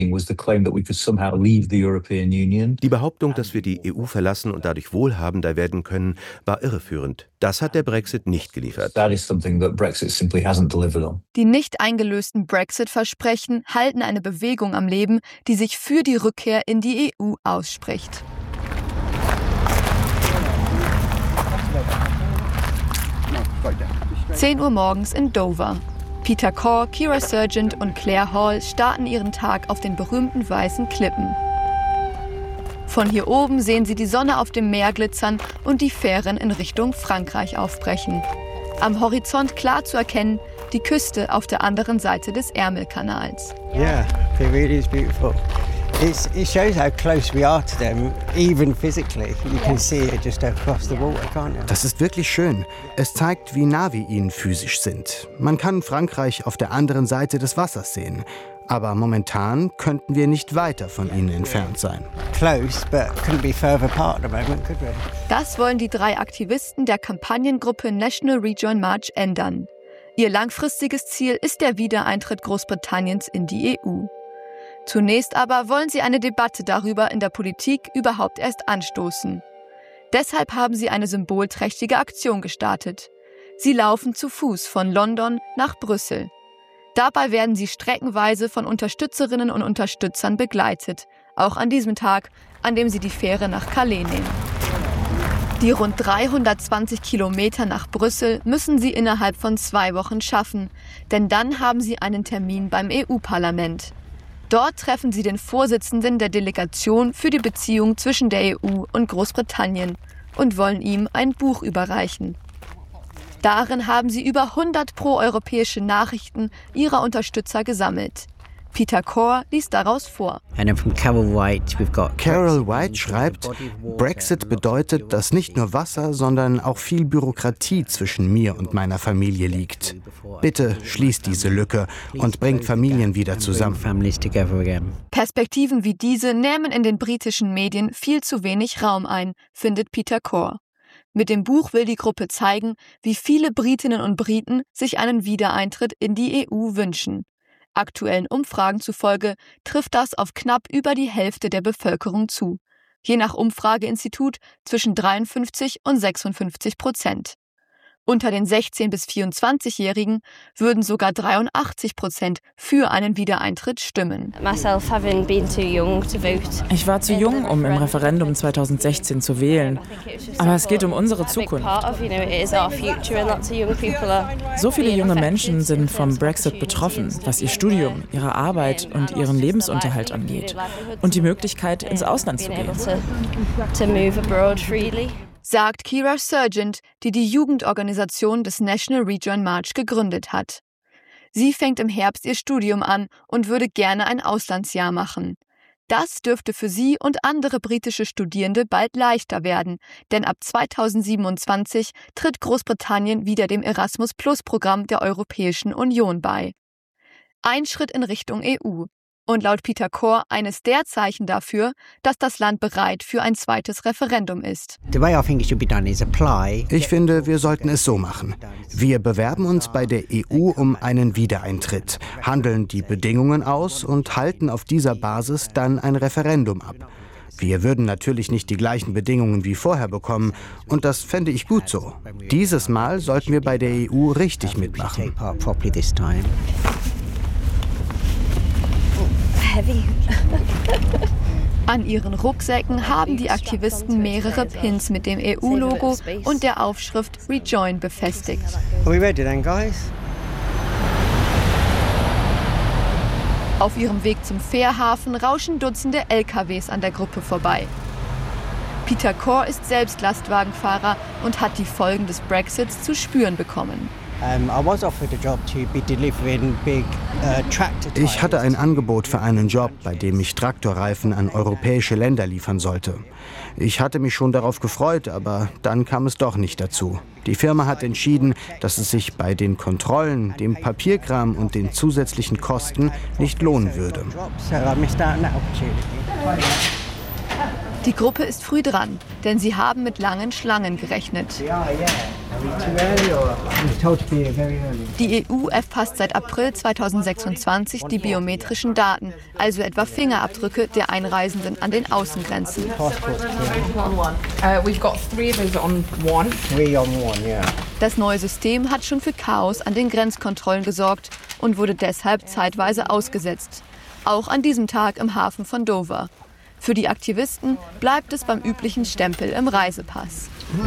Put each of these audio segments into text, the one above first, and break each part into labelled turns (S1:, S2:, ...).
S1: Die Behauptung, dass wir die EU verlassen und dadurch wohlhabender werden können, war irreführend. Das hat der Brexit nicht geliefert.
S2: Die nicht eingelösten Brexit-Versprechen halten eine Bewegung am Leben, die sich für die Rückkehr in die EU ausspricht. – 10 Uhr morgens in Dover. Peter Corr, Kira Sargent und Claire Hall starten ihren Tag auf den berühmten weißen Klippen. Von hier oben sehen sie die Sonne auf dem Meer glitzern und die Fähren in Richtung Frankreich aufbrechen. Am Horizont klar zu erkennen, die Küste auf der anderen Seite des Ärmelkanals.
S3: Yeah, it really is beautiful. It shows how close we are to them, even physically. You can see it just across the water, can't you?
S4: Das ist wirklich schön. Es zeigt, wie nah wir ihnen physisch sind. Man kann Frankreich auf der anderen Seite des Wassers sehen. Aber momentan könnten wir nicht weiter von ihnen entfernt sein.
S3: Close, but couldn't be further apart at the moment, could we?
S2: Das wollen die 3 Aktivisten der Kampagnengruppe National Rejoin March ändern. Ihr langfristiges Ziel ist der Wiedereintritt Großbritanniens in die EU. Zunächst aber wollen sie eine Debatte darüber in der Politik überhaupt erst anstoßen. Deshalb haben sie eine symbolträchtige Aktion gestartet. Sie laufen zu Fuß von London nach Brüssel. Dabei werden sie streckenweise von Unterstützerinnen und Unterstützern begleitet, auch an diesem Tag, an dem sie die Fähre nach Calais nehmen. Die rund 320 Kilometer nach Brüssel müssen sie innerhalb von 2 Wochen schaffen, denn dann haben sie einen Termin beim EU-Parlament. Dort treffen sie den Vorsitzenden der Delegation für die Beziehung zwischen der EU und Großbritannien und wollen ihm ein Buch überreichen. Darin haben sie über 100 proeuropäische Nachrichten ihrer Unterstützer gesammelt. Peter Corr liest daraus vor.
S4: Carol White schreibt, Brexit bedeutet, dass nicht nur Wasser, sondern auch viel Bürokratie zwischen mir und meiner Familie liegt. Bitte schließt diese Lücke und bringt Familien wieder zusammen.
S2: Perspektiven wie diese nehmen in den britischen Medien viel zu wenig Raum ein, findet Peter Corr. Mit dem Buch will die Gruppe zeigen, wie viele Britinnen und Briten sich einen Wiedereintritt in die EU wünschen. Aktuellen Umfragen zufolge trifft das auf knapp über die Hälfte der Bevölkerung zu. Je nach Umfrageinstitut zwischen 53 und 56%. Unter den 16- bis 24-Jährigen würden sogar 83% für einen Wiedereintritt stimmen.
S5: Ich war zu jung, um im Referendum 2016 zu wählen. Aber es geht um unsere Zukunft. So viele junge Menschen sind vom Brexit betroffen, was ihr Studium, ihre Arbeit und ihren Lebensunterhalt angeht. Und die Möglichkeit, ins Ausland zu gehen.
S2: Sagt Kira Sargent, die die Jugendorganisation des National Rejoin March gegründet hat. Sie fängt im Herbst ihr Studium an und würde gerne ein Auslandsjahr machen. Das dürfte für sie und andere britische Studierende bald leichter werden, denn ab 2027 tritt Großbritannien wieder dem Erasmus-Plus-Programm der Europäischen Union bei. Ein Schritt in Richtung EU. Und laut Peter Corr eines der Zeichen dafür, dass das Land bereit für ein zweites Referendum ist.
S4: Ich finde, wir sollten es so machen. Wir bewerben uns bei der EU um einen Wiedereintritt, handeln die Bedingungen aus und halten auf dieser Basis dann ein Referendum ab. Wir würden natürlich nicht die gleichen Bedingungen wie vorher bekommen und das fände ich gut so. Dieses Mal sollten wir bei der EU richtig mitmachen.
S2: An ihren Rucksäcken haben die Aktivisten mehrere Pins mit dem EU-Logo und der Aufschrift Rejoin befestigt. Auf ihrem Weg zum Fährhafen rauschen Dutzende LKWs an der Gruppe vorbei. Peter Corr ist selbst Lastwagenfahrer und hat die Folgen des Brexits zu spüren bekommen.
S4: Ich hatte ein Angebot für einen Job, bei dem ich Traktorreifen an europäische Länder liefern sollte. Ich hatte mich schon darauf gefreut, aber dann kam es doch nicht dazu. Die Firma hat entschieden, dass es sich bei den Kontrollen, dem Papierkram und den zusätzlichen Kosten nicht lohnen würde.
S2: Die Gruppe ist früh dran, denn sie haben mit langen Schlangen gerechnet. Die EU erfasst seit April 2026 die biometrischen Daten, also etwa Fingerabdrücke der Einreisenden an den Außengrenzen. Das neue System hat schon für Chaos an den Grenzkontrollen gesorgt und wurde deshalb zeitweise ausgesetzt. Auch an diesem Tag im Hafen von Dover. Für die Aktivisten bleibt es beim üblichen Stempel im Reisepass.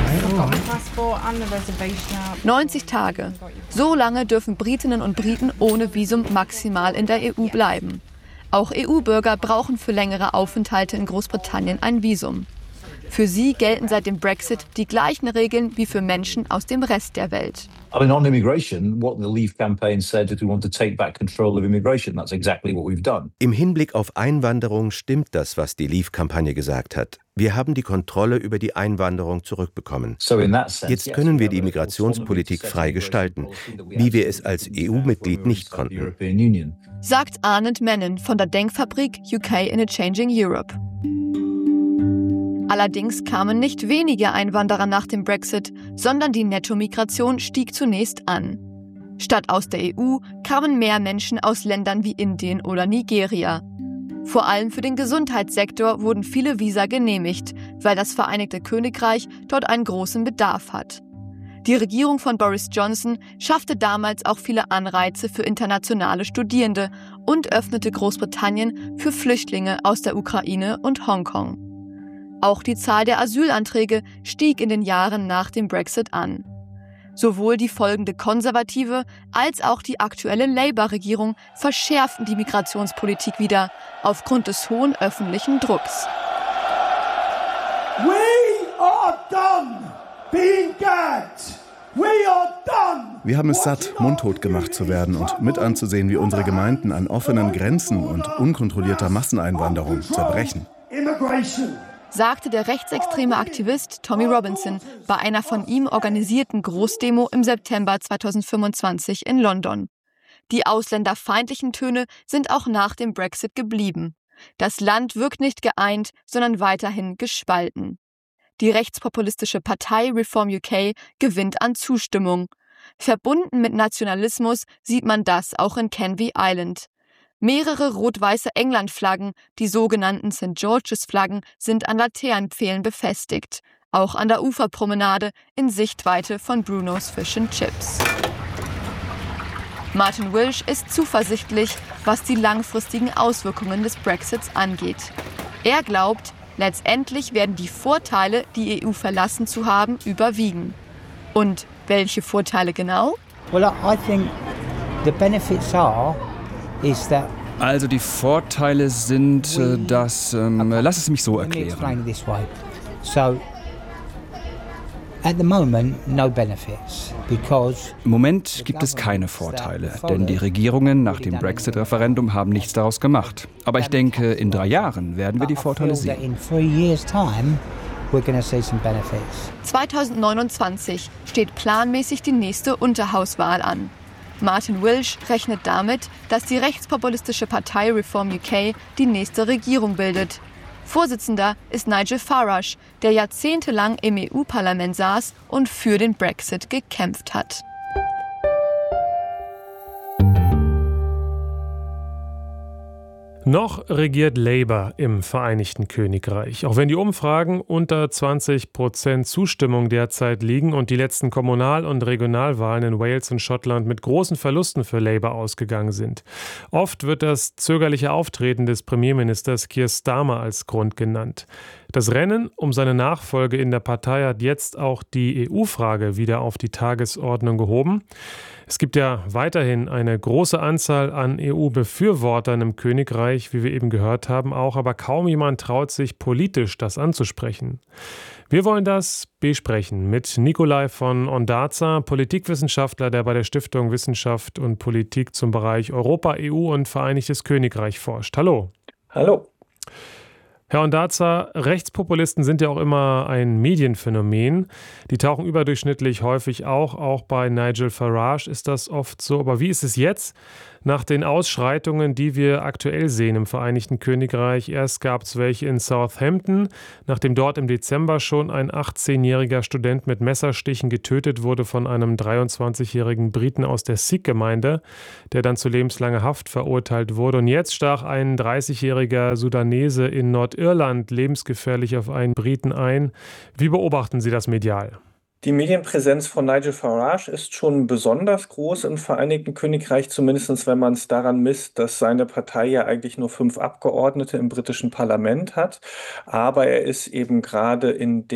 S2: 90 Tage. So lange dürfen Britinnen und Briten ohne Visum maximal in der EU bleiben. Auch EU-Bürger brauchen für längere Aufenthalte in Großbritannien ein Visum. Für sie gelten seit dem Brexit die gleichen Regeln wie für Menschen aus dem Rest der Welt.
S6: On immigration, what the Leave campaign said is we want to take back control of immigration. That's exactly what we've done.
S1: Im Hinblick auf Einwanderung stimmt das, was die Leave-Kampagne gesagt hat. Wir haben die Kontrolle über die Einwanderung zurückbekommen. Jetzt können wir die Migrationspolitik frei gestalten, wie wir es als EU-Mitglied nicht konnten.
S2: Sagt Arndt Mennen von der Denkfabrik UK in a Changing Europe. Allerdings kamen nicht wenige Einwanderer nach dem Brexit, sondern die Nettomigration stieg zunächst an. Statt aus der EU kamen mehr Menschen aus Ländern wie Indien oder Nigeria. Vor allem für den Gesundheitssektor wurden viele Visa genehmigt, weil das Vereinigte Königreich dort einen großen Bedarf hat. Die Regierung von Boris Johnson schaffte damals auch viele Anreize für internationale Studierende und öffnete Großbritannien für Flüchtlinge aus der Ukraine und Hongkong. Auch die Zahl der Asylanträge stieg in den Jahren nach dem Brexit an. Sowohl die folgende konservative als auch die aktuelle Labour-Regierung verschärften die Migrationspolitik wieder aufgrund des hohen öffentlichen Drucks.
S7: Wir haben es satt, mundtot gemacht zu werden und mit anzusehen, wie unsere Gemeinden an offenen Grenzen und unkontrollierter Masseneinwanderung zerbrechen,
S2: sagte der rechtsextreme Aktivist Tommy Robinson bei einer von ihm organisierten Großdemo im September 2025 in London. Die ausländerfeindlichen Töne sind auch nach dem Brexit geblieben. Das Land wirkt nicht geeint, sondern weiterhin gespalten. Die rechtspopulistische Partei Reform UK gewinnt an Zustimmung. Verbunden mit Nationalismus sieht man das auch in Canvey Island. Mehrere rot-weiße England-Flaggen, die sogenannten St. George's-Flaggen, sind an Laternenpfählen befestigt. Auch an der Uferpromenade in Sichtweite von Bruno's Fish and Chips. Martin Wilsch ist zuversichtlich, was die langfristigen Auswirkungen des Brexits angeht. Er glaubt, letztendlich werden die Vorteile, die EU verlassen zu haben, überwiegen. Und welche Vorteile genau?
S8: Well, I think the benefits are
S9: Also die Vorteile sind, dass, lass es mich so erklären. Im Moment gibt es keine Vorteile, denn die Regierungen nach dem Brexit-Referendum haben nichts daraus gemacht. Aber ich denke, in 3 Jahren werden wir die Vorteile sehen.
S2: 2029 steht planmäßig die nächste Unterhauswahl an. Martin Wilsch rechnet damit, dass die rechtspopulistische Partei Reform UK die nächste Regierung bildet. Vorsitzender ist Nigel Farage, der jahrzehntelang im EU-Parlament saß und für den Brexit gekämpft hat.
S10: Noch regiert Labour im Vereinigten Königreich. Auch wenn die Umfragen unter 20% Zustimmung derzeit liegen und die letzten Kommunal- und Regionalwahlen in Wales und Schottland mit großen Verlusten für Labour ausgegangen sind. Oft wird das zögerliche Auftreten des Premierministers Keir Starmer als Grund genannt. Das Rennen um seine Nachfolge in der Partei hat jetzt auch die EU-Frage wieder auf die Tagesordnung gehoben. Es gibt ja weiterhin eine große Anzahl an EU-Befürwortern im Königreich, wie wir eben gehört haben, auch, aber kaum jemand traut sich politisch das anzusprechen. Wir wollen das besprechen mit Nikolai von Ondarza, Politikwissenschaftler, der bei der Stiftung Wissenschaft und Politik zum Bereich Europa, EU und Vereinigtes Königreich forscht. Hallo.
S6: Hallo.
S10: Herr Ondarza, Rechtspopulisten sind ja auch immer ein Medienphänomen. Die tauchen überdurchschnittlich häufig auch bei Nigel Farage ist das oft so. Aber wie ist es jetzt nach den Ausschreitungen, die wir aktuell sehen im Vereinigten Königreich? Erst gab es welche in Southampton, nachdem dort im Dezember schon ein 18-jähriger Student mit Messerstichen getötet wurde von einem 23-jährigen Briten aus der Sikh-Gemeinde, der dann zu lebenslanger Haft verurteilt wurde. Und jetzt stach ein 30-jähriger Sudanese in Nordirland lebensgefährlich auf einen Briten ein. Wie beobachten Sie das medial?
S11: Die Medienpräsenz von Nigel Farage ist schon besonders groß im Vereinigten Königreich, zumindest wenn man es daran misst, dass seine Partei ja eigentlich nur 5 Abgeordnete im britischen Parlament hat. Aber er ist eben gerade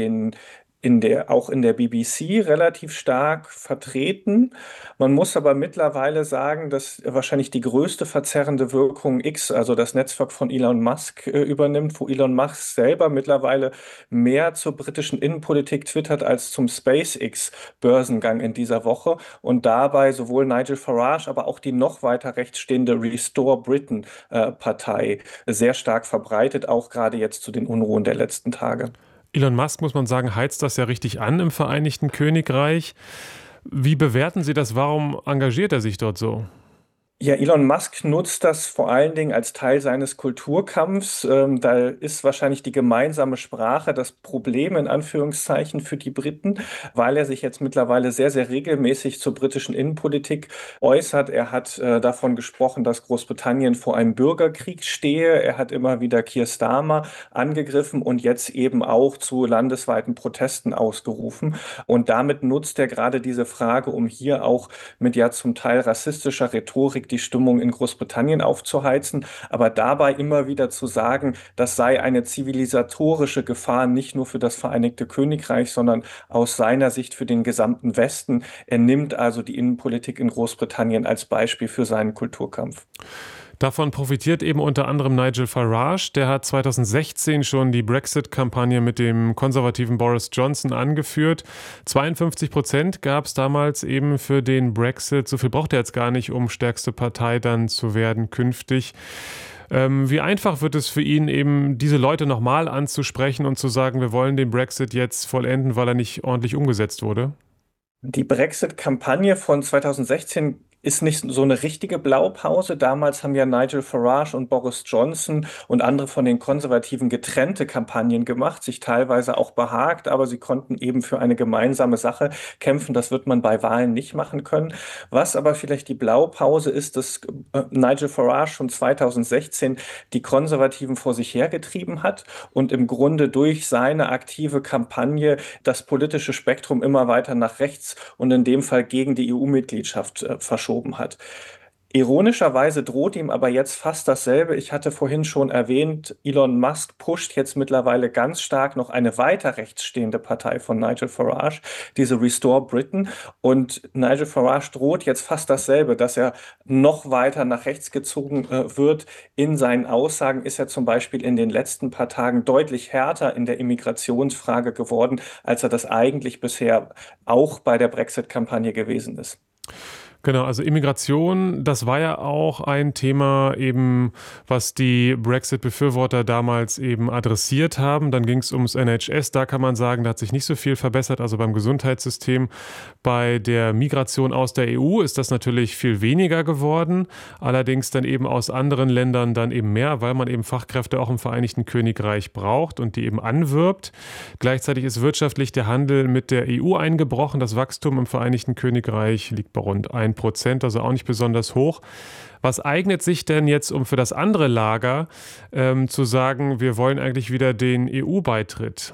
S11: auch in der BBC relativ stark vertreten. Man muss aber mittlerweile sagen, dass wahrscheinlich die größte verzerrende Wirkung X, also das Netzwerk von Elon Musk, übernimmt, wo Elon Musk selber mittlerweile mehr zur britischen Innenpolitik twittert als zum SpaceX-Börsengang in dieser Woche und dabei sowohl Nigel Farage, aber auch die noch weiter rechts stehende Restore Britain-Partei sehr stark verbreitet, auch gerade jetzt zu den Unruhen der letzten Tage.
S10: Elon Musk, muss man sagen, heizt das ja richtig an im Vereinigten Königreich. Wie bewerten Sie das? Warum engagiert er sich dort so?
S11: Ja, Elon Musk nutzt das vor allen Dingen als Teil seines Kulturkampfs. Da ist wahrscheinlich die gemeinsame Sprache das Problem in Anführungszeichen für die Briten, weil er sich jetzt mittlerweile sehr, sehr regelmäßig zur britischen Innenpolitik äußert. Er hat davon gesprochen, dass Großbritannien vor einem Bürgerkrieg stehe. Er hat immer wieder Keir Starmer angegriffen und jetzt eben auch zu landesweiten Protesten ausgerufen. Und damit nutzt er gerade diese Frage, um hier auch mit ja zum Teil rassistischer Rhetorik die Stimmung in Großbritannien aufzuheizen, aber dabei immer wieder zu sagen, das sei eine zivilisatorische Gefahr, nicht nur für das Vereinigte Königreich, sondern aus seiner Sicht für den gesamten Westen. Er nimmt also die Innenpolitik in Großbritannien als Beispiel für seinen Kulturkampf.
S10: Davon profitiert eben unter anderem Nigel Farage. Der hat 2016 schon die Brexit-Kampagne mit dem konservativen Boris Johnson angeführt. 52% gab es damals eben für den Brexit. So viel braucht er jetzt gar nicht, um stärkste Partei dann zu werden künftig. Wie einfach wird es für ihn eben, diese Leute nochmal anzusprechen und zu sagen, wir wollen den Brexit jetzt vollenden, weil er nicht ordentlich umgesetzt wurde?
S11: Die Brexit-Kampagne von 2016 ist nicht so eine richtige Blaupause. Damals haben ja Nigel Farage und Boris Johnson und andere von den Konservativen getrennte Kampagnen gemacht, sich teilweise auch behagt, aber sie konnten eben für eine gemeinsame Sache kämpfen. Das wird man bei Wahlen nicht machen können. Was aber vielleicht die Blaupause ist, dass Nigel Farage schon 2016 die Konservativen vor sich hergetrieben hat und im Grunde durch seine aktive Kampagne das politische Spektrum immer weiter nach rechts und in dem Fall gegen die EU-Mitgliedschaft verschoben hat. Ironischerweise droht ihm aber jetzt fast dasselbe. Ich hatte vorhin schon erwähnt, Elon Musk pusht jetzt mittlerweile ganz stark noch eine weiter rechts stehende Partei von Nigel Farage, diese Restore Britain. Und Nigel Farage droht jetzt fast dasselbe, dass er noch weiter nach rechts gezogen wird. In seinen Aussagen ist er zum Beispiel in den letzten paar Tagen deutlich härter in der Immigrationsfrage geworden, als er das eigentlich bisher auch bei der Brexit-Kampagne gewesen ist.
S10: Genau, also Immigration, das war ja auch ein Thema eben, was die Brexit-Befürworter damals eben adressiert haben. Dann ging es ums NHS, da kann man sagen, da hat sich nicht so viel verbessert, also beim Gesundheitssystem. Bei der Migration aus der EU ist das natürlich viel weniger geworden, allerdings dann eben aus anderen Ländern dann eben mehr, weil man eben Fachkräfte auch im Vereinigten Königreich braucht und die eben anwirbt. Gleichzeitig ist wirtschaftlich der Handel mit der EU eingebrochen. Das Wachstum im Vereinigten Königreich liegt bei rund 1%, also auch nicht besonders hoch. Was eignet sich denn jetzt, um für das andere Lager zu sagen, wir wollen eigentlich wieder den EU-Beitritt?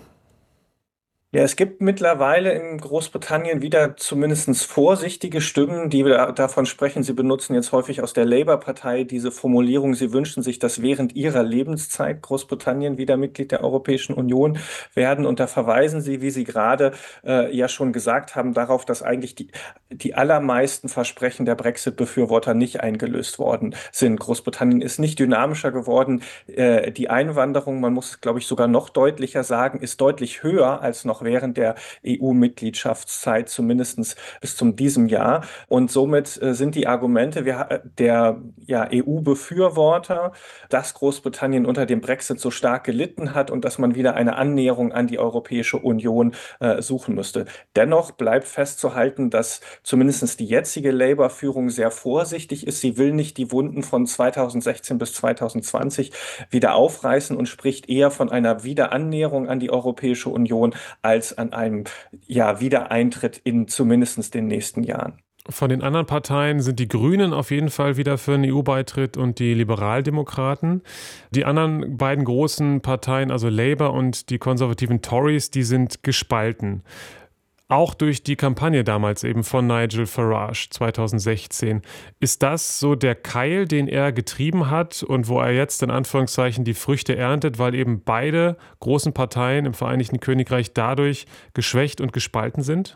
S11: Ja, es gibt mittlerweile in Großbritannien wieder zumindest vorsichtige Stimmen, die davon sprechen. Sie benutzen jetzt häufig aus der Labour-Partei diese Formulierung, sie wünschen sich, dass während ihrer Lebenszeit Großbritannien wieder Mitglied der Europäischen Union werden. Und da verweisen sie, wie Sie gerade ja schon gesagt haben, darauf, dass eigentlich die allermeisten Versprechen der Brexit-Befürworter nicht eingelöst worden sind. Großbritannien ist nicht dynamischer geworden. Die Einwanderung, man muss es, glaube ich, sogar noch deutlicher sagen, ist deutlich höher als noch noch während der EU-Mitgliedschaftszeit, zumindest bis zum diesem Jahr. Und somit sind die Argumente der EU-Befürworter, dass Großbritannien unter dem Brexit so stark gelitten hat und dass man wieder eine Annäherung an die Europäische Union suchen müsste. Dennoch bleibt festzuhalten, dass zumindest die jetzige Labour-Führung sehr vorsichtig ist. Sie will nicht die Wunden von 2016 bis 2020 wieder aufreißen und spricht eher von einer Wiederannäherung an die Europäische Union als an einem Wiedereintritt in zumindest den nächsten Jahren.
S10: Von den anderen Parteien sind die Grünen auf jeden Fall wieder für einen EU-Beitritt und die Liberaldemokraten. Die anderen beiden großen Parteien, also Labour und die konservativen Tories, die sind gespalten. Auch durch die Kampagne damals eben von Nigel Farage 2016. Ist das so der Keil, den er getrieben hat und wo er jetzt in Anführungszeichen die Früchte erntet, weil eben beide großen Parteien im Vereinigten Königreich dadurch geschwächt und gespalten sind?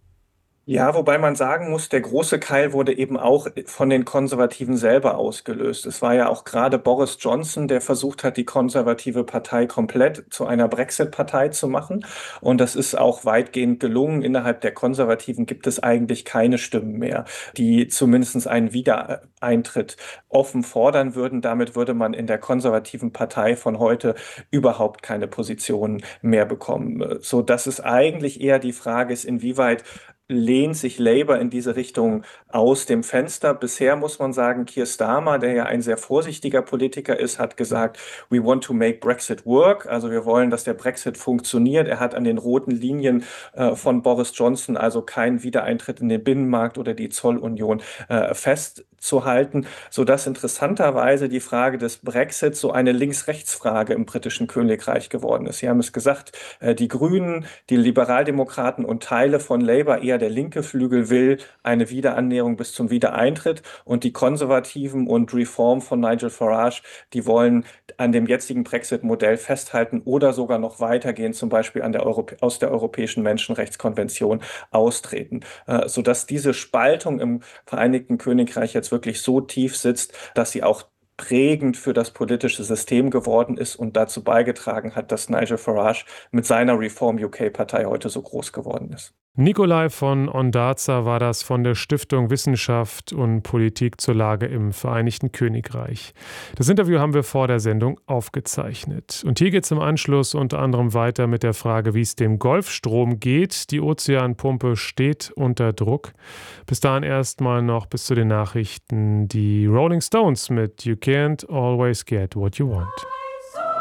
S11: Ja, wobei man sagen muss, der große Keil wurde eben auch von den Konservativen selber ausgelöst. Es war ja auch gerade Boris Johnson, der versucht hat, die konservative Partei komplett zu einer Brexit-Partei zu machen. Und das ist auch weitgehend gelungen. Innerhalb der Konservativen gibt es eigentlich keine Stimmen mehr, die zumindest einen Wiedereintritt offen fordern würden. Damit würde man in der konservativen Partei von heute überhaupt keine Positionen mehr bekommen. So dass es eigentlich eher die Frage ist, inwieweit lehnt sich Labour in diese Richtung aus dem Fenster. Bisher muss man sagen, Keir Starmer, der ja ein sehr vorsichtiger Politiker ist, hat gesagt, we want to make Brexit work. Also wir wollen, dass der Brexit funktioniert. Er hat an den roten Linien von Boris Johnson also keinen Wiedereintritt in den Binnenmarkt oder die Zollunion festzuhalten, sodass interessanterweise die Frage des Brexit so eine Links-Rechts-Frage im britischen Königreich geworden ist. Sie haben es gesagt, die Grünen, die Liberaldemokraten und Teile von Labour, eher der linke Flügel, will eine Wiederannäherung bis zum Wiedereintritt und die Konservativen und Reform von Nigel Farage, die wollen an dem jetzigen Brexit-Modell festhalten oder sogar noch weitergehen, zum Beispiel aus der Europäischen Menschenrechtskonvention austreten, sodass diese Spaltung im Vereinigten Königreich jetzt wirklich so tief sitzt, dass sie auch prägend für das politische System geworden ist und dazu beigetragen hat, dass Nigel Farage mit seiner Reform UK-Partei heute so groß geworden ist.
S10: Nikolai von Ondarza war das von der Stiftung Wissenschaft und Politik zur Lage im Vereinigten Königreich. Das Interview haben wir vor der Sendung aufgezeichnet. Und hier geht es im Anschluss unter anderem weiter mit der Frage, wie es dem Golfstrom geht. Die Ozeanpumpe steht unter Druck. Bis dahin erstmal noch bis zu den Nachrichten die Rolling Stones mit You Can't Always Get What You Want.